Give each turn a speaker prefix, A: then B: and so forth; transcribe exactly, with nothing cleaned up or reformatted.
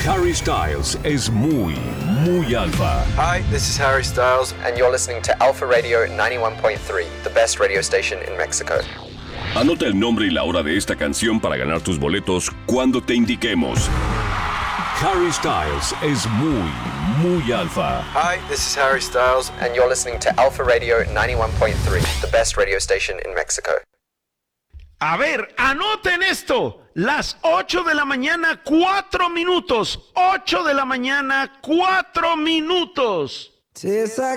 A: Harry Styles es muy, muy alfa.
B: Hi, this is Harry Styles,
C: and you're listening to Alpha Radio ninety-one point three, the best radio station in Mexico.
A: Anota el nombre y la hora de esta canción para ganar tus boletos cuando te indiquemos. Harry Styles es muy, muy alfa.
B: Hi, this is Harry Styles,
C: and you're listening to Alpha Radio ninety-one point three, the best radio station in Mexico.
D: A ver, anoten esto. Las ocho de la mañana, cuatro minutos. ocho de la mañana, cuatro minutos.
E: Tastes like